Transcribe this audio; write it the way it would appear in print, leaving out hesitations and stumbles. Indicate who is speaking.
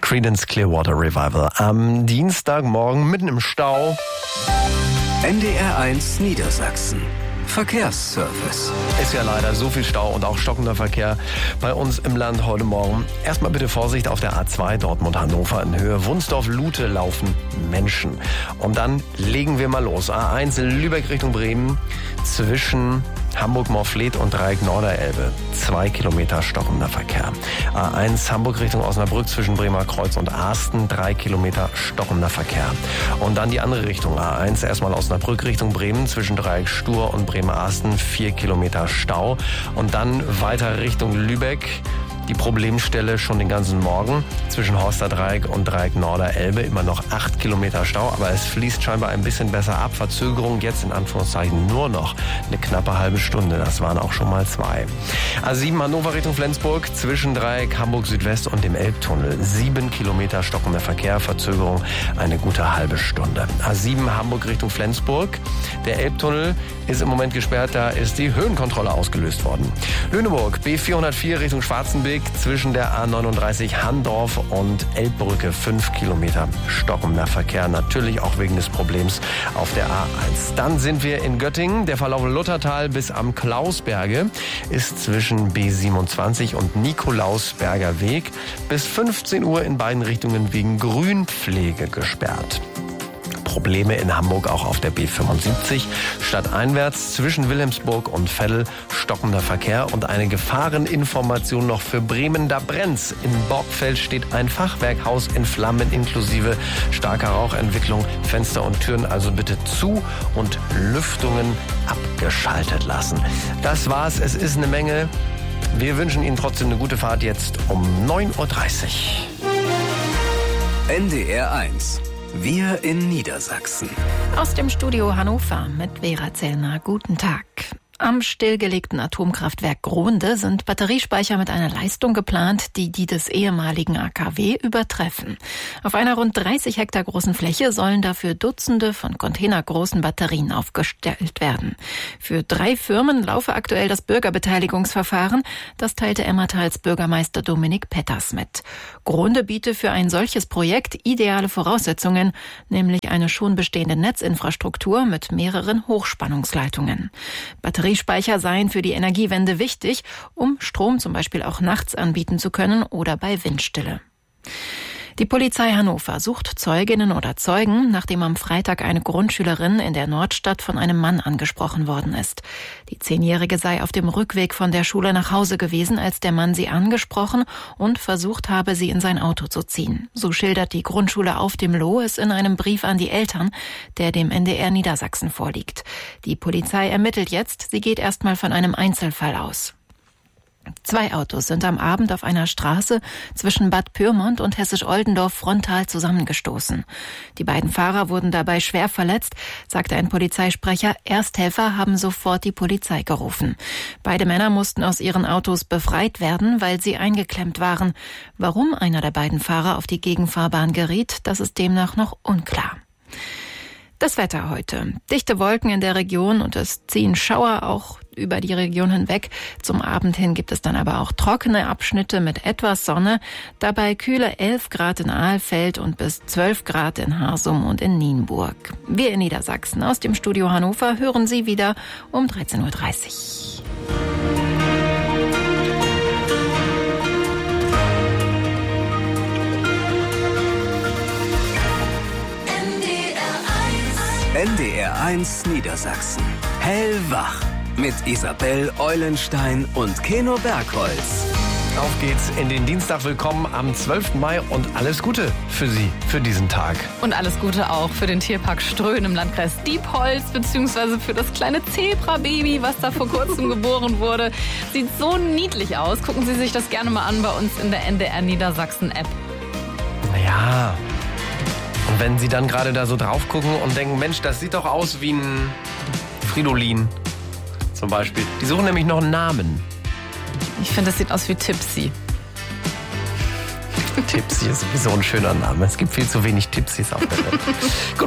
Speaker 1: Creedence Clearwater Revival. Am Dienstagmorgen mitten im Stau.
Speaker 2: NDR1 Niedersachsen. Verkehrsservice.
Speaker 1: Ist ja leider so viel Stau und auch stockender Verkehr bei uns im Land heute Morgen. Erstmal bitte Vorsicht auf der A2 Dortmund-Hannover in Höhe Wunsdorf-Lute laufen Menschen. Und dann legen wir mal los. A1 Lübeck Richtung Bremen zwischen Hamburg-Morfleet und Dreieck Norderelbe. 2 Kilometer stockender Verkehr. A1 Hamburg Richtung Osnabrück zwischen Bremer Kreuz und Asten. 3 Kilometer stockender Verkehr. Und dann die andere Richtung. A1 erstmal Osnabrück Richtung Bremen zwischen Dreieck Stur und Bremer-Asten. 4 Kilometer Stau. Und dann weiter Richtung Lübeck. Die Problemstelle schon den ganzen Morgen zwischen Horster Dreieck und Dreieck Norderelbe. Immer noch 8 Kilometer Stau, aber es fließt scheinbar ein bisschen besser ab. Verzögerung jetzt in Anführungszeichen nur noch eine knappe halbe Stunde. Das waren auch schon mal 2. A7 Hannover Richtung Flensburg zwischen Dreieck Hamburg Südwest und dem Elbtunnel. 7 Kilometer stockender Verkehr, Verzögerung eine gute halbe Stunde. A7 Hamburg Richtung Flensburg. Der Elbtunnel ist im Moment gesperrt, da ist die Höhenkontrolle ausgelöst worden. Lüneburg B404 Richtung Schwarzenbeek zwischen der A39 Handorf und Elbbrücke 5 Kilometer stockender Verkehr, natürlich auch wegen des Problems auf der A1. Dann sind wir in Göttingen. Der Verlauf Luthertal bis am Klausberge ist zwischen B27 und Nikolausberger Weg bis 15 Uhr in beiden Richtungen wegen Grünpflege gesperrt. Probleme in Hamburg auch auf der B75. Stadteinwärts zwischen Wilhelmsburg und Veddel stockender Verkehr und eine Gefahreninformation noch für Bremen. Da brennt's. In Borgfeld steht ein Fachwerkhaus in Flammen inklusive starker Rauchentwicklung. Fenster und Türen also bitte zu und Lüftungen abgeschaltet lassen. Das war's. Es ist eine Menge. Wir wünschen Ihnen trotzdem eine gute Fahrt jetzt um 9.30 Uhr.
Speaker 2: NDR1. Wir in Niedersachsen.
Speaker 3: Aus dem Studio Hannover mit Vera Zellner. Guten Tag. Am stillgelegten Atomkraftwerk Grohnde sind Batteriespeicher mit einer Leistung geplant, die des ehemaligen AKW übertreffen. Auf einer rund 30 Hektar großen Fläche sollen dafür Dutzende von containergroßen Batterien aufgestellt werden. Für 3 Firmen laufe aktuell das Bürgerbeteiligungsverfahren. Das teilte Emmerthals Bürgermeister Dominik Petters mit. Grohnde biete für ein solches Projekt ideale Voraussetzungen, nämlich eine schon bestehende Netzinfrastruktur mit mehreren Hochspannungsleitungen. Batteriespeicher seien für die Energiewende wichtig, um Strom zum Beispiel auch nachts anbieten zu können oder bei Windstille. Die Polizei Hannover sucht Zeuginnen oder Zeugen, nachdem am Freitag eine Grundschülerin in der Nordstadt von einem Mann angesprochen worden ist. Die 10-Jährige sei auf dem Rückweg von der Schule nach Hause gewesen, als der Mann sie angesprochen und versucht habe, sie in sein Auto zu ziehen. So schildert die Grundschule auf dem Loh es in einem Brief an die Eltern, der dem NDR Niedersachsen vorliegt. Die Polizei ermittelt jetzt, sie geht erstmal von einem Einzelfall aus. 2 Autos sind am Abend auf einer Straße zwischen Bad Pyrmont und Hessisch-Oldendorf frontal zusammengestoßen. Die beiden Fahrer wurden dabei schwer verletzt, sagte ein Polizeisprecher. Ersthelfer haben sofort die Polizei gerufen. Beide Männer mussten aus ihren Autos befreit werden, weil sie eingeklemmt waren. Warum einer der beiden Fahrer auf die Gegenfahrbahn geriet, das ist demnach noch unklar. Das Wetter heute. Dichte Wolken in der Region und es ziehen Schauer auch über die Region hinweg. Zum Abend hin gibt es dann aber auch trockene Abschnitte mit etwas Sonne. Dabei kühle 11 Grad in Alfeld und bis 12 Grad in Harsum und in Nienburg. Wir in Niedersachsen aus dem Studio Hannover hören Sie wieder um 13.30 Uhr.
Speaker 2: NDR1 Niedersachsen. Hellwach. Mit Isabel Eulenstein und Keno Bergholz.
Speaker 1: Auf geht's in den Dienstag. Willkommen am 12. Mai und alles Gute für Sie, für diesen Tag.
Speaker 4: Und alles Gute auch für den Tierpark Ströhen im Landkreis Diepholz, beziehungsweise für das kleine Zebra-Baby, was da vor kurzem geboren wurde. Sieht so niedlich aus. Gucken Sie sich das gerne mal an bei uns in der NDR Niedersachsen-App.
Speaker 1: Naja, und wenn Sie dann gerade da so drauf gucken und denken, Mensch, das sieht doch aus wie ein Fridolin zum Beispiel. Die suchen nämlich noch einen Namen.
Speaker 4: Ich finde, das sieht aus wie Tipsy.
Speaker 1: Tipsy ist sowieso ein schöner Name. Es gibt viel zu wenig Tipsys auf der Welt.